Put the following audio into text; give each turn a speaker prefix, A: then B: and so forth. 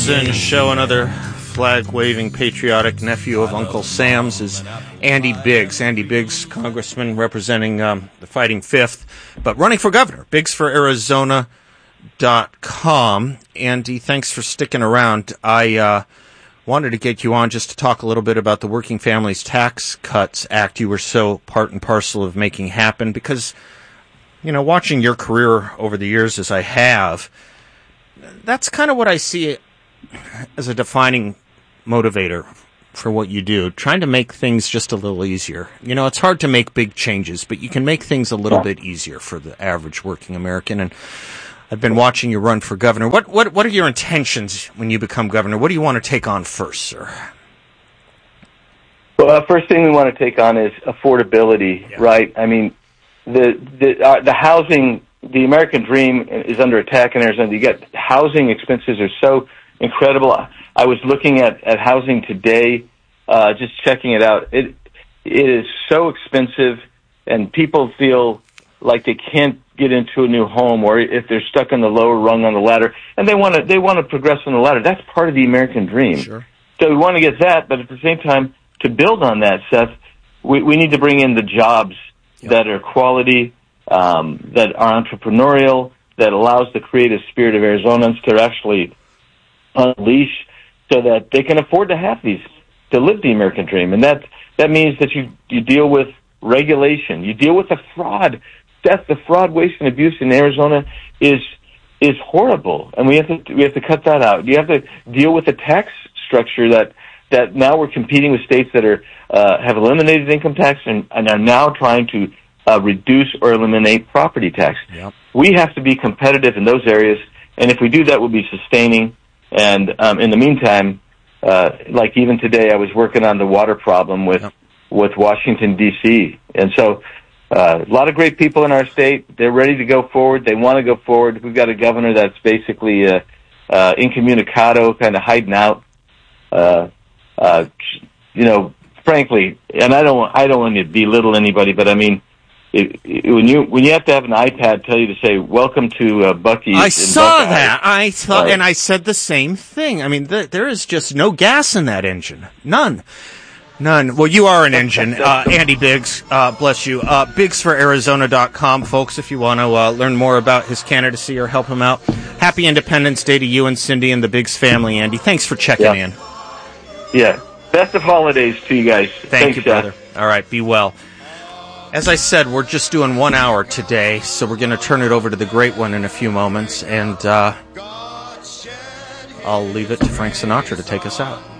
A: Citizen Show. Another flag-waving patriotic nephew of Uncle Sam's is Andy Biggs. Andy Biggs, congressman representing the Fighting Fifth, but running for governor. BiggsForArizona.com. Andy, thanks for sticking around. I wanted to get you on just to talk a little bit about the Working Families Tax Cuts Act you were so part and parcel of making happen, because, you know, watching your career over the years as I have, that's kind of what I see as a defining motivator for what you do, trying to make things just a little easier. You know, it's hard to make big changes, but you can make things a little bit easier for the average working American. And I've been watching you run for governor. What are your intentions when you become governor? What do you want to take on first, sir?
B: Well, the first thing we want to take on is affordability, right? I mean, the housing, the American dream is under attack in Arizona. You get housing expenses are so incredible. I was looking at housing today, just checking it out. It is so expensive, and people feel like they can't get into a new home, or if they're stuck on the lower rung on the ladder, and they want to progress on the ladder. That's part of the American dream. Sure. So we want to get that, but at the same time, to build on that, Seth, we need to bring in the jobs that are quality, that are entrepreneurial, that allows the creative spirit of Arizonans to actually unleash, so that they can afford to have these, to live the American dream. And that means that you deal with regulation, you deal with the fraud. The fraud, waste, and abuse in Arizona is horrible, and we have to cut that out. You have to deal with the tax structure that now we're competing with states that have eliminated income tax and are now trying to reduce or eliminate property tax. Yep. We have to be competitive in those areas, and if we do that, we'll be sustaining. And in the meantime, like even today, I was working on the water problem with Washington, D.C., and so a lot of great people in our state. They're ready to go forward. They want to go forward. We've got a governor that's basically incommunicado, kind of hiding out. You know, frankly, and I don't want to belittle anybody, but I mean, when you have to have an iPad tell you to say "Welcome to Buc-ee's,"
A: I saw that. I thought, and I said the same thing. I mean, there is just no gas in that engine. None. Well, you are an engine, Andy Biggs. Bless you. BiggsForArizona.com, folks, if you want to learn more about his candidacy or help him out. Happy Independence Day to you and Cindy and the Biggs family, Andy. Thanks for checking in.
B: Yeah. Best of holidays to you guys.
A: Thanks, you, brother. All right, be well. As I said, we're just doing 1 hour today, so we're going to turn it over to the great one in a few moments, and I'll leave it to Frank Sinatra to take us out.